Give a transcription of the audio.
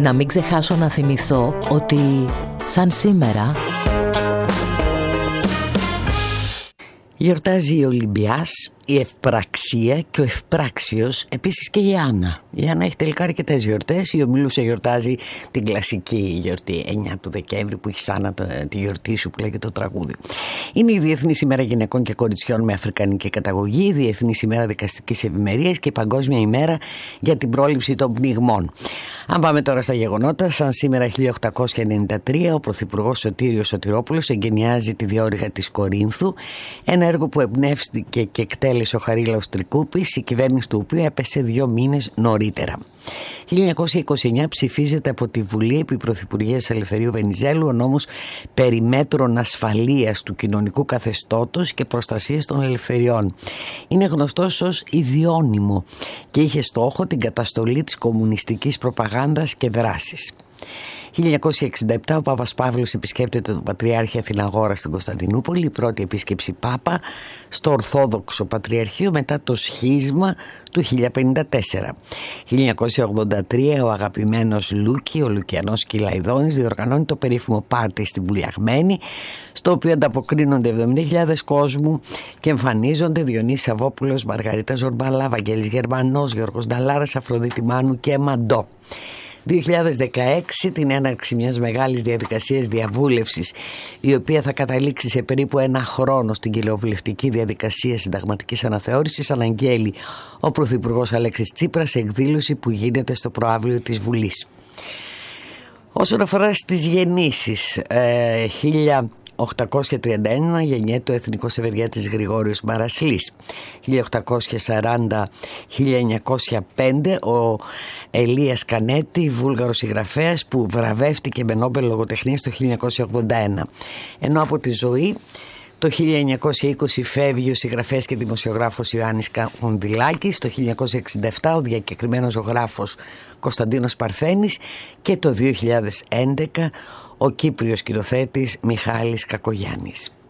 Να μην ξεχάσω να θυμηθώ ότι σαν σήμερα γιορτάζει η Ολυμπιάς, η Ευπραξία και ο Ευπράξιος, επίσης και η Άννα. Η Άννα έχει τελικά αρκετές γιορτές. Η Ομιλούσα γιορτάζει την κλασική γιορτή 9 του Δεκέμβρη που έχει σαν τη γιορτή σου που λέγεται το τραγούδι. Είναι η Διεθνής ημέρα γυναικών και κοριτσιών με αφρικανική καταγωγή, η Διεθνής ημέρα δικαστικής ευημερίας και η Παγκόσμια ημέρα για την πρόληψη των πνιγμών. Αν πάμε τώρα στα γεγονότα, σαν σήμερα 1893 ο Πρωθυπουργός Σωτήριος Σωτηρόπουλος εγκαινιάζει τη διόρυγα της Κορίνθου, ένα έργο που εμπνεύστηκε και εκτέλεσε ο Χαρίλαος Τρικούπης, η κυβέρνηση του οποίου έπεσε 2 μήνες νωρίτερα. 1929 ψηφίζεται από τη Βουλή επί Πρωθυπουργίας Ελευθερίου Βενιζέλου ο νόμος περί μέτρων ασφαλείας του κοινωνικού καθεστώτος και προστασίας των ελευθεριών. Είναι γνωστός ως ιδιώνυμο και είχε στόχο την καταστολή της κομμουνιστικής προπαγάνδας και δράσης. 1967 ο Πάπας Παύλος επισκέπτεται τον Πατριάρχη Αθηναγόρα στην Κωνσταντινούπολη, η πρώτη επίσκεψη Πάπα στο Ορθόδοξο Πατριαρχείο μετά το σχίσμα του 1054. 1983 ο αγαπημένος Λούκη, ο Λουκιανός Κυλαϊδόνης, διοργανώνει το περίφημο πάρτι στη Βουλιαγμένη, στο οποίο ανταποκρίνονται 70.000 κόσμου και εμφανίζονται Διονύσης Σαββόπουλος, Μαργαρίτα Ζορμπαλά, Βαγγέλης Γερμανός, Γιώργος Νταλάρας, Αφροδίτη Μάνου και Μαντό. 2016 την έναρξη μιας μεγάλης διαδικασίας διαβούλευσης, η οποία θα καταλήξει σε περίπου 1 χρόνο στην κοινοβουλευτική διαδικασία συνταγματικής αναθεώρησης, αναγγέλει ο Πρωθυπουργός Αλέξης Τσίπρας σε εκδήλωση που γίνεται στο προαύλιο της Βουλής. Όσον αφορά στις γεννήσεις, 1831 γεννιέται ο εθνικός ευεργέτης Γρηγόριος Μαρασλής. 1840-1905 ο Ελίας Κανέτη, βούλγαρος συγγραφέας που βραβεύτηκε με Νόμπελ λογοτεχνίας το 1981. Ενώ από τη ζωή το 1920 φεύγει ο συγγραφέας και δημοσιογράφος Ιωάννης Κονδυλάκης, το 1967 ο διακεκριμένος ζωγράφος Κωνσταντίνος Παρθένης και το 2011 ο Κύπριος σκηνοθέτης Μιχάλης Κακογιάννης.